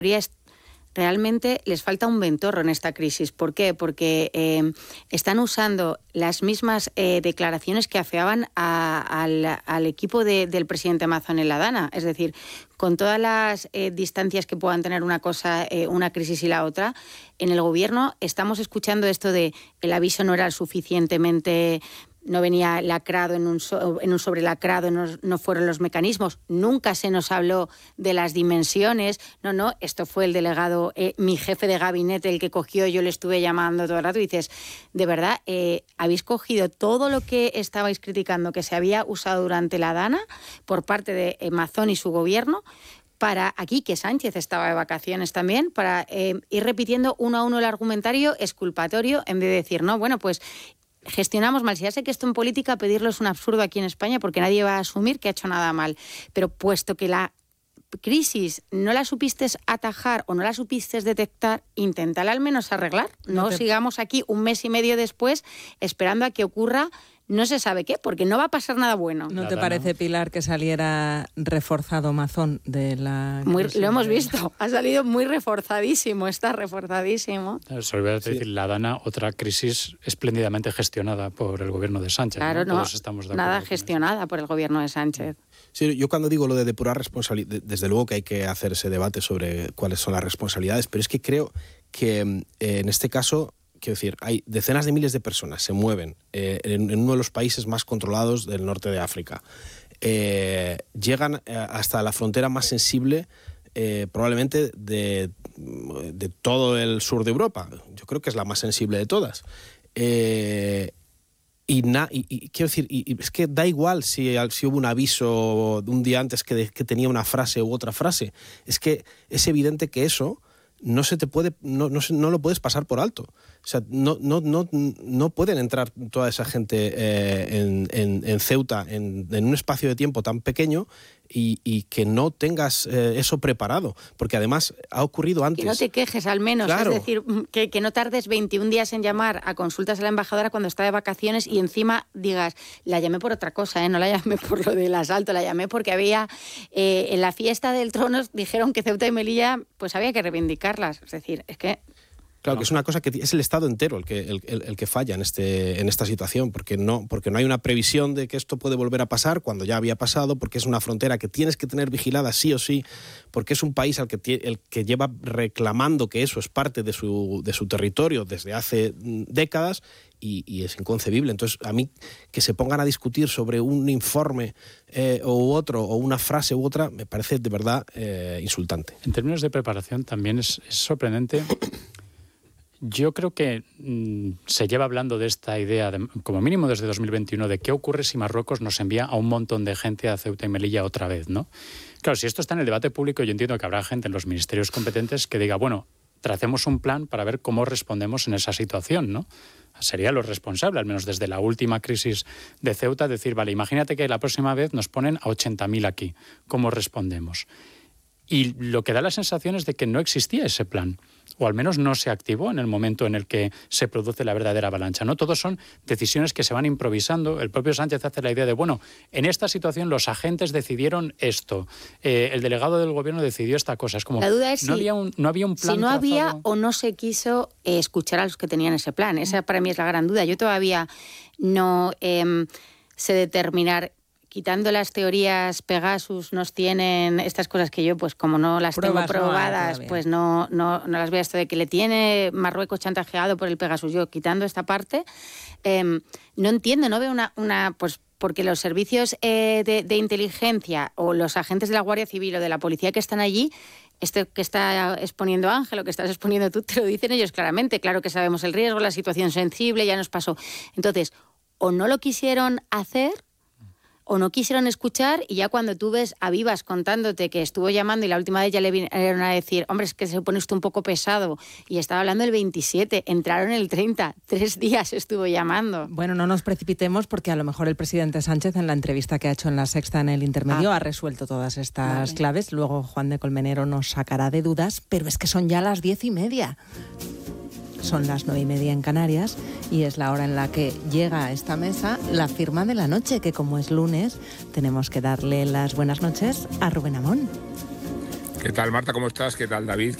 realmente les falta un ventorro en esta crisis. ¿Por qué? Porque están usando las mismas declaraciones que afeaban al equipo del presidente Mazón en la Dana. Es decir, con todas las distancias que puedan tener una cosa, una crisis y la otra, en el gobierno estamos escuchando esto de el aviso no era suficientemente... No venía lacrado en un sobrelacrado, no fueron los mecanismos. Nunca se nos habló de las dimensiones. No, esto fue el delegado, mi jefe de gabinete, el que cogió, yo le estuve llamando todo el rato. Y dices, de verdad, habéis cogido todo lo que estabais criticando, que se había usado durante la Dana por parte de Mazón y su gobierno, para aquí, que Sánchez estaba de vacaciones también, para ir repitiendo uno a uno el argumentario exculpatorio, en vez de decir, no, bueno, pues... gestionamos mal. Si ya sé que esto en política pedirlo es un absurdo aquí en España porque nadie va a asumir que ha hecho nada mal. Pero puesto que la crisis no la supiste atajar o no la supiste detectar, inténtala al menos arreglar. No sigamos aquí un mes y medio después esperando a que ocurra no se sabe qué, porque no va a pasar nada bueno. ¿No te parece, Pilar, que saliera reforzado Mazón de la crisis? Lo hemos visto, ha salido muy reforzadísimo, está reforzadísimo. Sobre decir, la Dana, otra crisis espléndidamente gestionada por el gobierno de Sánchez. Claro, no, todos estamos de acuerdo nada gestionada por el gobierno de Sánchez. Sí, yo cuando digo lo de depurar responsabilidad, desde luego que hay que hacer ese debate sobre cuáles son las responsabilidades, pero es que creo que en este caso... Quiero decir, hay decenas de miles de personas se mueven en uno de los países más controlados del norte de África. Llegan hasta la frontera más sensible probablemente de todo el sur de Europa. Yo creo que es la más sensible de todas. Y quiero decir, y es que da igual si hubo un aviso de un día antes que tenía una frase u otra frase. Es que es evidente que eso... no lo puedes pasar por alto. O sea, no pueden entrar toda esa gente en Ceuta en un espacio de tiempo tan pequeño y que no tengas eso preparado, porque además ha ocurrido antes. Que no te quejes al menos, claro. Es decir, que no tardes 21 días en llamar a consultas a la embajadora cuando está de vacaciones y encima digas, la llamé por otra cosa, no la llamé por lo del asalto, la llamé porque había, en la fiesta del trono dijeron que Ceuta y Melilla pues había que reivindicarlas, es decir, es que... Claro, que es una cosa que es el Estado entero el que falla en esta situación, porque no hay una previsión de que esto puede volver a pasar cuando ya había pasado, porque es una frontera que tienes que tener vigilada sí o sí, porque es un país el que lleva reclamando que eso es parte de su territorio desde hace décadas y es inconcebible. Entonces, a mí que se pongan a discutir sobre un informe u otro, o una frase u otra, me parece de verdad insultante. En términos de preparación también es sorprendente. Yo creo que se lleva hablando de esta idea, como mínimo desde 2021, de qué ocurre si Marruecos nos envía a un montón de gente a Ceuta y Melilla otra vez, ¿no? Claro, si esto está en el debate público, yo entiendo que habrá gente en los ministerios competentes que diga, bueno, tracemos un plan para ver cómo respondemos en esa situación, ¿no? Sería lo responsable, al menos desde la última crisis de Ceuta, decir, vale, imagínate que la próxima vez nos ponen a 80.000 aquí, ¿cómo respondemos? Y lo que da la sensación es de que no existía ese plan, o al menos no se activó en el momento en el que se produce la verdadera avalancha, ¿no? Todos son decisiones que se van improvisando. El propio Sánchez hace la idea de, bueno, en esta situación los agentes decidieron esto, el delegado del gobierno decidió esta cosa. Es como, la duda es no había un plan. Si no había o no se quiso escuchar a los que tenían ese plan. Esa para mí es la gran duda. Yo todavía no sé determinar... Quitando las teorías Pegasus, nos tienen estas cosas que yo, pues como no las tengo probadas, pues no las veo. Esto de que le tiene Marruecos chantajeado por el Pegasus. Yo, quitando esta parte, no entiendo, no veo una pues porque los servicios de inteligencia o los agentes de la Guardia Civil o de la policía que están allí, esto que está exponiendo Ángel o que estás exponiendo tú, te lo dicen ellos claramente. Claro que sabemos el riesgo, la situación sensible, ya nos pasó. Entonces, o no lo quisieron hacer, o no quisieron escuchar, y ya cuando tú ves a Vivas contándote que estuvo llamando y la última vez ya le vinieron a decir, hombre, es que se pone usted un poco pesado, y estaba hablando el 27, entraron el 30, 3 días estuvo llamando. Bueno, no nos precipitemos porque a lo mejor el presidente Sánchez en la entrevista que ha hecho en La Sexta en el intermedio ha resuelto todas estas claves, luego Juan de Colmenero nos sacará de dudas, pero es que son ya las 10:30. Son las 9:30 en Canarias y es la hora en la que llega a esta mesa la firma de la noche, que como es lunes tenemos que darle las buenas noches a Rubén Amón. ¿Qué tal, Marta? ¿Cómo estás? ¿Qué tal, David?